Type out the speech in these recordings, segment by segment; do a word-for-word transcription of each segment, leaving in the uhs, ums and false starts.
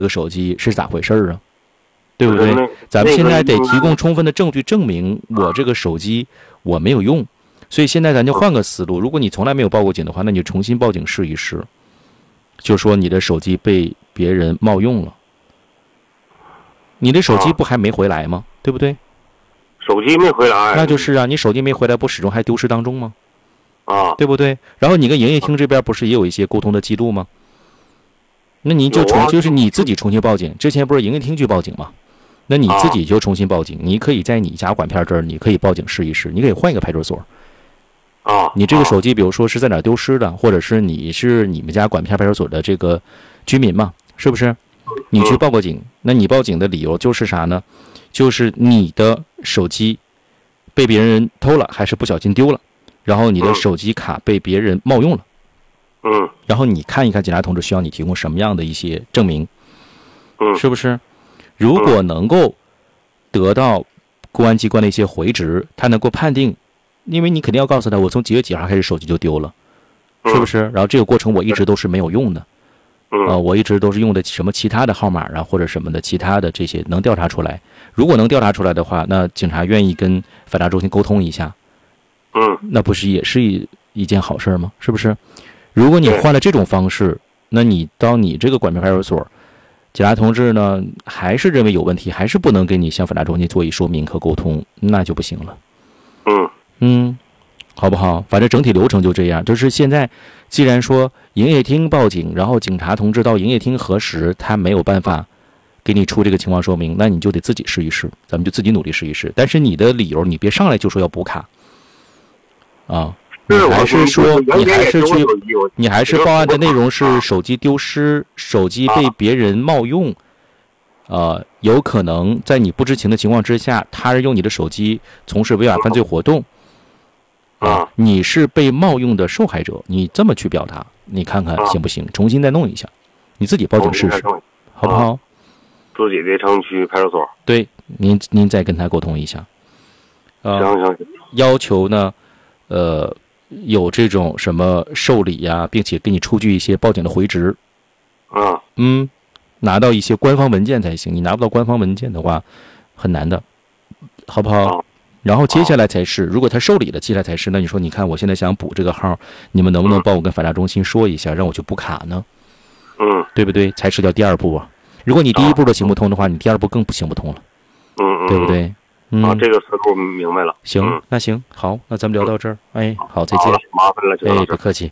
这个手机是咋回事啊？对不对？咱们现在得提供充分的证据证明我这个手机我没有用，所以现在咱就换个思路。如果你从来没有报过警的话，那你就重新报警试一试，就说你的手机被别人冒用了。你的手机不还没回来吗？对不对？ 手机没回来， 那就是啊，你手机没回来，不始终还丢失当中吗？ 啊， 对不对？然后你跟营业厅这边不是也有一些沟通的记录吗？那你就重就是你自己重新报警。之前不是营业厅去报警吗？那你自己就重新报警。你可以在你家管片这儿，你可以报警试一试，你可以换一个派出所。 啊， 你这个手机，比如说是在哪儿丢失的，或者是你是你们家管片派出所的这个居民嘛，是不是？你去报过警，那你报警的理由就是啥呢？就是你的手机被别人偷了，还是不小心丢了，然后你的手机卡被别人冒用了。 嗯， 然后你看一看，检察同志需要你提供什么样的一些证明， 嗯， 是不是？如果能够得到公安机关的一些回执，他能够判定，因为你肯定要告诉他，我从几月几号开始手机就丢了，是不是？然后这个过程我一直都是没有用的，呃，我一直都是用的什么其他的号码啊，或者什么的其他的这些能调查出来。如果能调查出来的话，那警察愿意跟反诈中心沟通一下， 嗯， 那不是也是一一件好事吗？是不是？如果你换了这种方式，那你到你这个管片派出所，检察同志呢还是认为有问题，还是不能给你向反诈中心做一说明和沟通，那就不行了。 嗯嗯，好不好？反正整体流程就这样。就是现在，既然说营业厅报警，然后警察同志到营业厅核实，他没有办法给你出这个情况说明，那你就得自己试一试，咱们就自己努力试一试。但是你的理由，你别上来就说要补卡啊。你还是说，你还是去，你还是报案的内容是手机丢失，手机被别人冒用，呃，有可能在你不知情的情况之下，他人用你的手机从事违法犯罪活动，啊，你是被冒用的受害者，你这么去表达，你看看行不行？重新再弄一下，你自己报警试试，好不好？ 自己的城区派出所。 对，您您再跟他沟通一下。 呃、行行行。 要求呢，呃。有这种什么受理呀、啊，并且给你出具一些报警的回执， 啊， 嗯，拿到一些官方文件才行。你拿不到官方文件的话，很难的，好不好？ 啊、 然后接下来才是，如果他受理了，接下来才是。那你说，你看我现在想补这个号，你们能不能帮我跟反诈中心说一下，让我去补卡呢？ 嗯， 对不对？才是叫第二步啊。如果你第一步都行不通的话，你第二步更不行不通了。 嗯嗯， 对不对？嗯， 啊，这个思路明白了。 行， 嗯、 那行，好，那咱们聊到这儿。哎，好，再见。 麻烦了， 哎，不客气。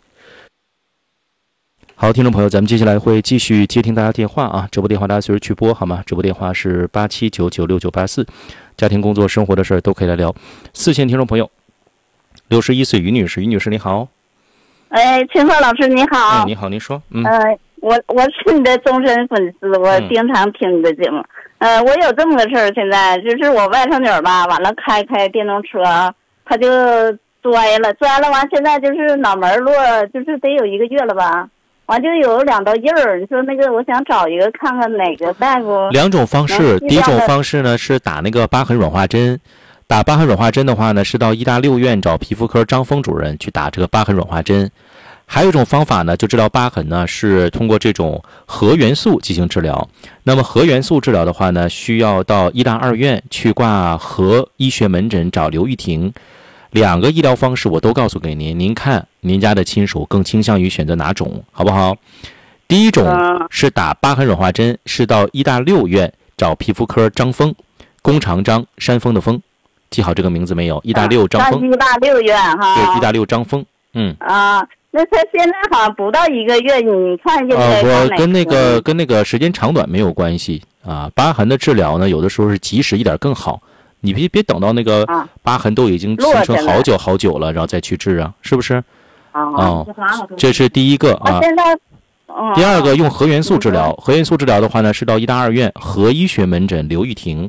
好，听众朋友，咱们接下来会继续接听大家电话啊，直播电话大家随时去拨好吗？直播电话是八七九九六九八四，家庭、工作、生活的事儿都可以来聊。四线听众朋友，六十一岁于女士，于女士你好。 哎，秦鹤老师你好。 哎，你好，您说。嗯。 呃，我我是你的终身粉丝，我经常听你的节目。嗯呃，我有这么个事儿，现在就是我外甥女儿吧，完了开开电动车，她就摔了，摔了完，现在就是脑门落，就是得有一个月了吧，完就有两道印儿。你说那个，我想找一个看看哪个大夫。 两种方式，第一种方式呢是打那个疤痕软化针，打疤痕软化针的话呢是到医大六院找皮肤科张峰主任去打这个疤痕软化针。还有一种方法呢，就治疗疤痕呢，是通过这种核元素进行治疗。那么核元素治疗的话呢，需要到医大二院去挂核医学门诊找刘玉婷。两个医疗方式我都告诉给您，您看您家的亲属更倾向于选择哪种，好不好？第一种是打疤痕软化针，是到医大六院找皮肤科张峰，弓长张，山峰的峰，记好这个名字没有？医大六张峰。 医大六院哈。 对，医大六张峰。嗯。 啊。那他现在好像不到一个月，你看应该呃，我跟那个跟那个时间长短没有关系啊。疤痕的治疗呢，有的时候是及时一点更好。你别别等到那个疤痕都已经形成好久好久了，然后再去治啊，是不是？ 哦， 这是第一个啊。 现在， 第二个用核元素治疗，核元素治疗的话呢，是到医大二院核医学门诊刘玉婷。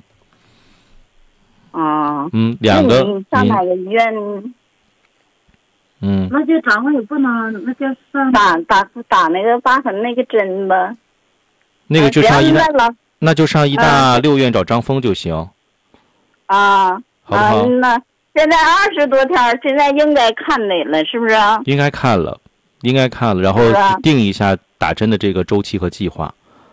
啊。 嗯，两个。 你上哪个医院？ 嗯， 那就咱们也不能，那就上打打打那个疤痕那个针吧。 那个就上医大，那就上医大六院找张峰就行。 啊， 好不好？ 啊，那现在二十多天，现在应该看哪了？是不是？ 应该看了，应该看了，然后定一下打针的这个周期和计划。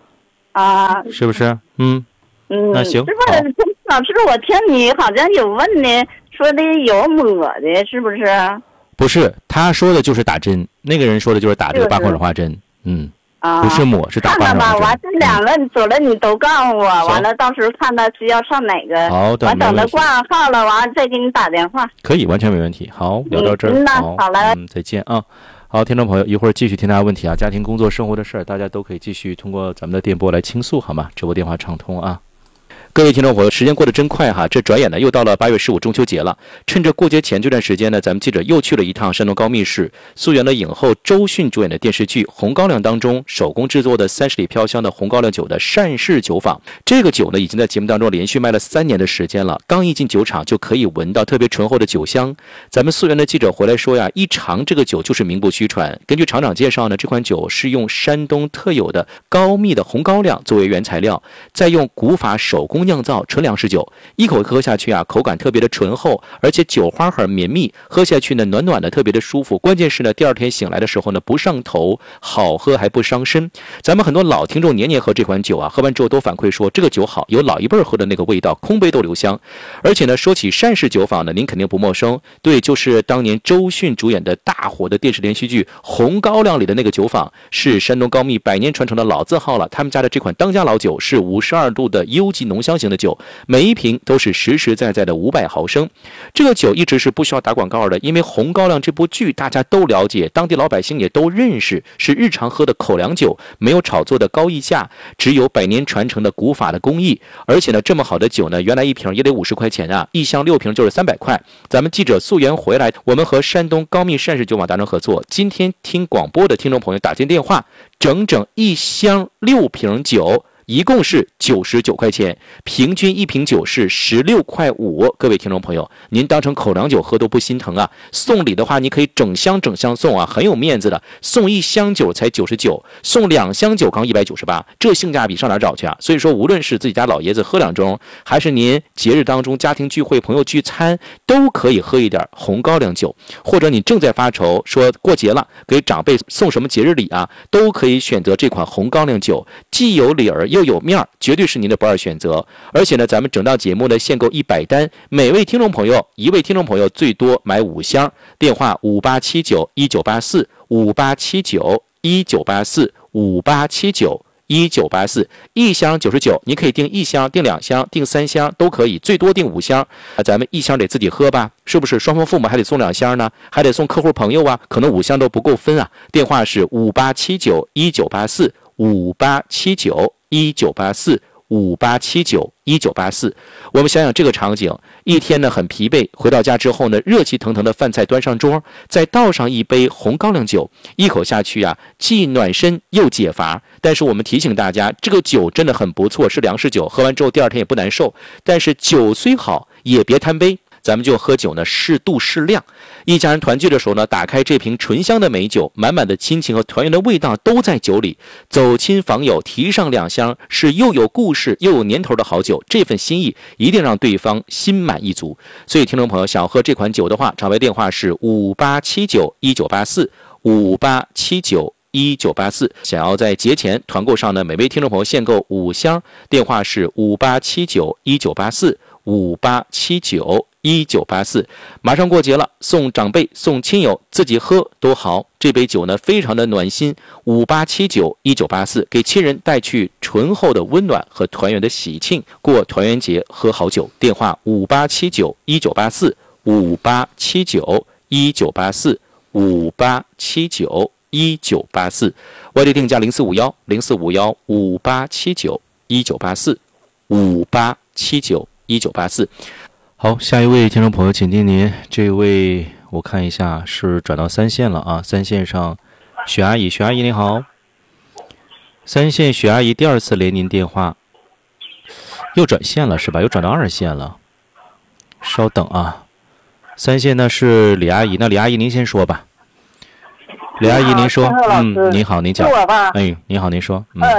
啊， 是不是？嗯嗯， 那行是不是？老师，我听你好像有问的，说的有抹的，是不是？ 不是，他说的就是打针，那个人说的就是打这个八块软化针，嗯。 啊， 不是抹，是打八块吧。完这两个走了，你都告诉我。完了，到时候看他需要上哪个。 好的， 我等他挂上号了，完了再给你打电话。 可以，完全没问题。好，聊到这儿。 嗯， 好， 好了， 嗯，再见啊。好，听众朋友，一会儿继续听大家问题啊，家庭、工作、生活的事儿，大家都可以继续通过咱们的电波来倾诉，好吗？直播电话畅通啊。各位听众朋友，时间过得真快哈！这转眼呢又到了八月十五中秋节了。趁着过节前这段时间呢，咱们记者又去了一趟山东高密市，溯源了影后周迅主演的电视剧《红高粱》当中手工制作的三十里飘香的红高粱酒的单氏酒坊。这个酒呢，已经在节目当中连续卖了三年的时间了。刚一进酒厂就可以闻到特别醇厚的酒香。咱们溯源的记者回来说呀，一尝这个酒就是名不虚传。根据厂长介绍呢，这款酒是用山东特有的高密的红高粱作为原材料，再用古法手工酿造纯粮食酒，一口喝下去啊，口感特别的醇厚，而且酒花很绵密，喝下去呢暖暖的，特别的舒服。关键是呢，第二天醒来的时候呢，不上头，好喝还不伤身。咱们很多老听众年年喝这款酒啊，喝完之后都反馈说这个酒好，有老一辈喝的那个味道，空杯都留香。而且呢，说起单氏酒坊呢，您肯定不陌生，对，就是当年周迅主演的大火的电视连续剧《红高粱》里的那个酒坊，是山东高密百年传承的老字号了。他们家的这款当家老酒是五十二度的优级浓香型的酒。每一瓶都是实实在在的五百毫升，这个酒一直是不需要打广告的，因为《红高粱》这部剧大家都了解，当地老百姓也都认识，是日常喝的口粮酒，没有炒作的高溢价，只有百年传承的古法的工艺。而且呢，这么好的酒呢，原来一瓶也得五十块钱啊，一箱六瓶就是三百块。咱们记者溯源回来，我们和山东高密单氏酒坊达成合作，今天听广播的听众朋友打进电话，整整一箱六瓶酒。一共是九十九块钱，平均一瓶酒是十六块五。各位听众朋友，您当成口粮酒喝都不心疼啊！送礼的话，你可以整箱整箱送啊，很有面子的。送一箱酒才九十九，送两箱酒刚一百九十八，这性价比上哪找去啊？所以说，无论是自己家老爷子喝两盅，还是您节日当中家庭聚会、朋友聚餐，都可以喝一点红高粱酒。或者你正在发愁，说过节了，给长辈送什么节日礼啊，都可以选择这款红高粱酒，既有礼儿又又有面儿，绝对是您的不二选择。而且呢，咱们整档节目呢限购一百单，每位听众朋友一位听众朋友最多买五箱。电话五八七九一九八四五八七九一九八四五八七九一九八四，一箱九十九，你可以订一箱、订两箱、订三箱都可以，最多订五箱。啊，咱们一箱得自己喝吧，是不是？双方父母还得送两箱呢，还得送客户朋友啊，可能五箱都不够分啊。电话是五八七九一九八四五八七九一九八四五八七九一九八四。我们想想这个场景，一天呢很疲惫，回到家之后呢，热气腾腾的饭菜端上桌，再倒上一杯红高粱酒，一口下去啊，既暖身又解乏。但是我们提醒大家，这个酒真的很不错，是粮食酒，喝完之后第二天也不难受。但是酒虽好，也别贪杯。咱们就喝酒呢，适度适量。一家人团聚的时候呢，打开这瓶醇香的美酒，满满的亲情和团圆的味道都在酒里。走亲访友，提上两箱，是又有故事又有年头的好酒。这份心意一定让对方心满意足。所以，听众朋友想喝这款酒的话，场外电话是五八七九一九八四五八七九一九八四。想要在节前团购上呢，每位听众朋友限购五箱，电话是五八七九一九八四五八七九一九八四。马上过节了，送长辈送亲友，自己喝都好。这杯酒呢非常的暖心，五八七九一九八四，给亲人带去醇厚的温暖和团圆的喜庆，过团圆节喝好酒。电话五八七九一九八四五八七九一九八四五八七九一九八四，外地定价零四五幺零四五幺五八七九一九八四五八七九一九八四。好，下一位听众朋友，请听您。这位我看一下是转到三线了啊，三线上许阿姨，许阿姨你好。三线许阿姨第二次连您电话，又转线了是吧？又转到二线了，稍等啊。三线呢是李阿姨，那李阿姨您先说吧。李阿姨您说，嗯，你好，您讲。 是我吧？ 哎，你好，您说。 嗯，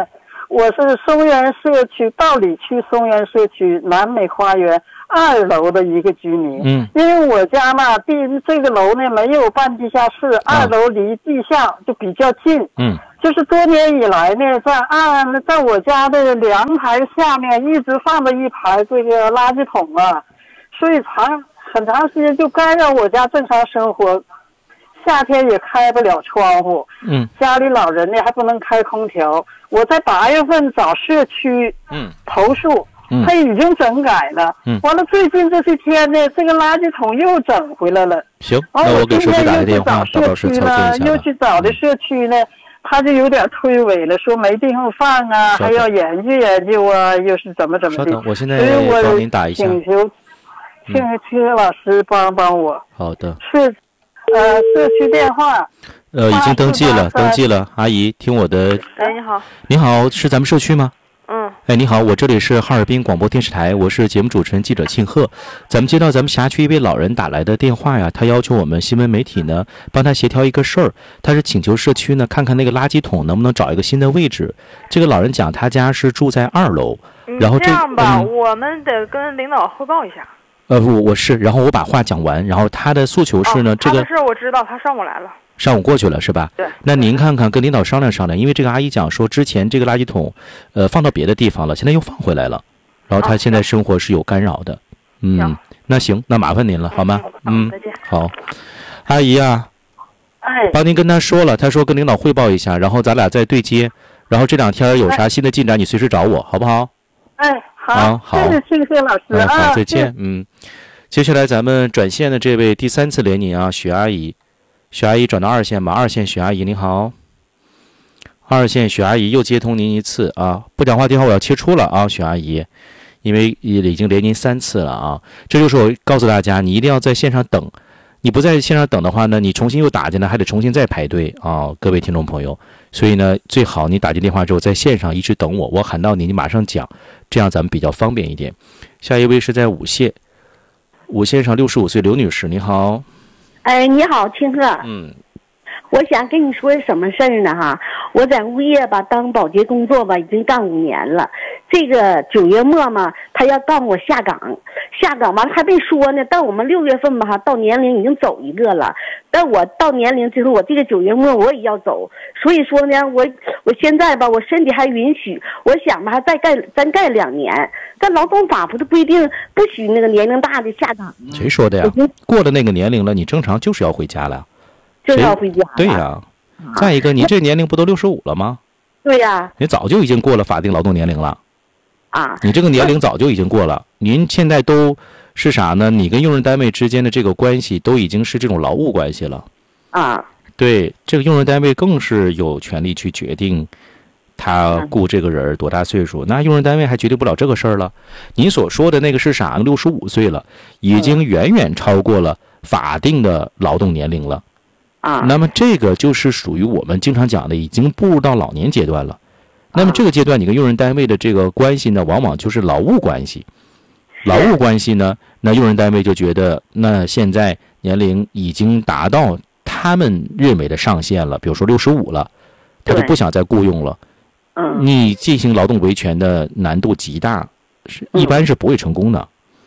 我是松原社区道里区松原社区南美花园二楼的一个居民。 嗯， 因为我家嘛，地这个楼呢没有半地下室，二楼离地下就比较近。 嗯， 就是多年以来呢，在按在我家的阳台下面一直放着一排这个垃圾桶啊，所以长很长时间就干扰我家正常生活。夏天也开不了窗户， 嗯， 家里老人呢还不能开空调。我在八月份找社区嗯投诉， 嗯， 他已经整改了， 嗯， 完了最近这些天呢，这个垃圾桶又整回来了。 行，那我给社区打个电话， 到老师操作一下。 又去找的社区呢，他就有点推诿了，说没地方放啊，还要研究研究啊，又是怎么怎么的。 稍等，我现在所以我帮您打一下。 请求，请请老师帮帮我。 好的。 是。呃，社区电话， 呃，已经登记了，登记了。阿姨，听我的。 哎，你好。 你好，是咱们社区吗？ 嗯。 哎，你好，我这里是哈尔滨广播电视台，我是节目主持人记者庆贺。咱们接到咱们辖区一位老人打来的电话呀，他要求我们新闻媒体呢帮他协调一个事儿，他是请求社区呢看看那个垃圾桶能不能找一个新的位置。这个老人讲，他家是住在二楼，然后这样吧， 嗯、 我们得跟领导汇报一下。 呃不，我是，然后我把话讲完，然后他的诉求是呢， 哦、 这个他的事我知道，他上午来了， 上午过去了是吧？ 对。 那您看看，跟领导商量商量，因为这个阿姨讲说，之前这个垃圾桶，呃，放到别的地方了，现在又放回来了，然后他现在生活是有干扰的。哦、嗯，那行，那麻烦您了，好吗？ 嗯，再见。 好，阿姨啊， 哎， 帮您跟他说了，他说跟领导汇报一下，然后咱俩再对接，然后这两天有啥新的进展，你随时找我，好不好？ 哎。好， 啊、好， 谢谢庆贺老师、 嗯、好， 啊， 再见。嗯，接下来咱们转线的这位第三次连您啊，许阿姨，许阿姨转到二线吧，二线许阿姨您好，二线许阿姨又接通您一次啊，不讲话电话我要切出了啊，许阿姨，因为已经连您三次了啊，这就是我告诉大家，你一定要在线上等，你不在线上等的话呢，你重新又打进来还得重新再排队啊，各位听众朋友。所以呢，最好你打进电话之后，在线上一直等我，我喊到你，你马上讲，这样咱们比较方便一点。下一位是在五线，五线上六十五岁刘女士，你好。 哎，你好，庆贺。 嗯。 我想跟你说什么事儿呢？哈，我在物业吧当保洁工作吧，已经干五年了。这个九月末嘛，他要告我下岗，下岗完还没说呢。到我们六月份吧，哈，到年龄已经走一个了。但我到年龄之后，我这个九月末我也要走。所以说呢，我我现在吧，我身体还允许，我想吧，还再干再干两年。但劳动法不是规定不许那个年龄大的下岗吗？ 谁说的呀？过了那个年龄了，你正常就是要回家了。 就是要回家。 对呀，再一个，你这年龄不都六十五了吗？ 对呀。 你早就已经过了法定劳动年龄了。 啊。 你这个年龄早就已经过了。您现在都是啥呢？你跟用人单位之间的这个关系都已经是这种劳务关系了。 啊。 对，这个用人单位更是有权利去决定他雇这个人多大岁数。那用人单位还决定不了这个事儿了。您所说的那个是啥？六十五岁了，已经远远超过了法定的劳动年龄了。 啊， 那么这个就是属于我们经常讲的，已经步入到老年阶段了。那么这个阶段，你跟用人单位的这个关系呢，往往就是劳务关系。劳务关系呢，那用人单位就觉得，那现在年龄已经达到他们认为的上限了，比如说六十五了，他就不想再雇佣了。 嗯， 你进行劳动维权的难度极大，是一般是不会成功的。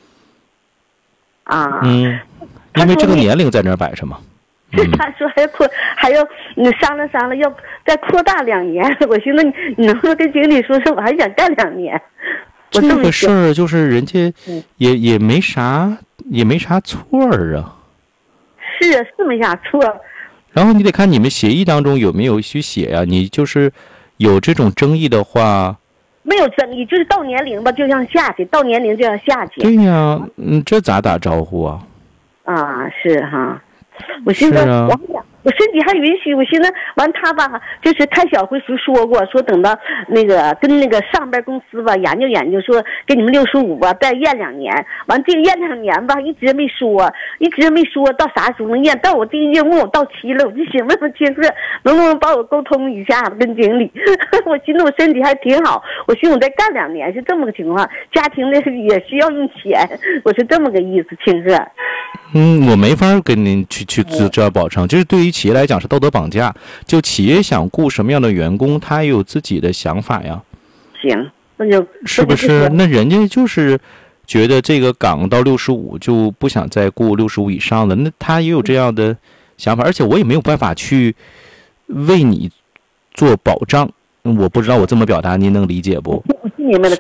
啊， 嗯，因为这个年龄在那儿摆着嘛。 是他说还要扩，还要你商量商量，要再扩大两年。我寻思你你能不能跟经理说说，我还想干两年。 这个事儿就是人家也也没啥也没啥错儿啊。 是是没啥错。 然后你得看你们协议当中有没有去写呀、啊？你就是有这种争议的话， 没有争议，就是到年龄吧，就让下去，到年龄就要下去。 对呀，嗯，这咋打招呼啊？ 啊，是哈。我寻思， 啊、 我我身体还允许，我寻思完他吧，就是开小会时说过，说等到那个跟那个上边公司吧研究研究，说给你们六十五吧再验两年，完这个验两年吧一直没说，一直没说到啥时候能验，到我第一任务到期了，我就想问问清澈能不能帮我沟通一下跟经理。我寻思我身体还挺好，我寻思我再干两年是这么个情况，家庭呢也需要用钱，我是这么个意思，清澈。 嗯，我没法跟您去去做这保证，就是对于企业来讲是道德绑架。就企业想雇什么样的员工，他也有自己的想法呀。 行，那就是不是？那人家就是觉得这个岗到六十五就不想再雇六十五以上的，那他也有这样的想法，而且我也没有办法去为你做保障。我不知道我这么表达您能理解不？ 我明白了，